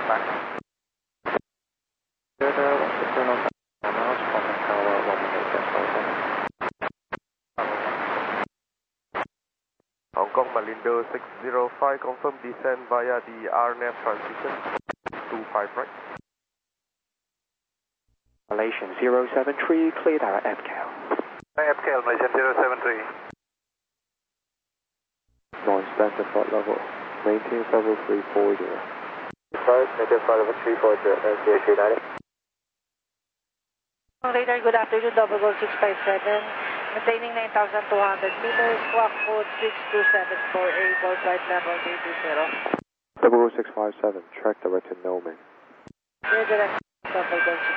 Hong Kong Malindo 605, confirm descent via the RNAV transition 25 right. Malaysian 073, cleared our FCAL. FCAL, Malaysian 073. Non-standard flight level, maintain level 340. Maintain flight level 340, CH390. Radar, good afternoon, Double Gold 657. Maintaining 9,200 meters, squawk code 62748, board flight level 320. Double 657, track direct to Nomen. Clear direct, Double Gold 657.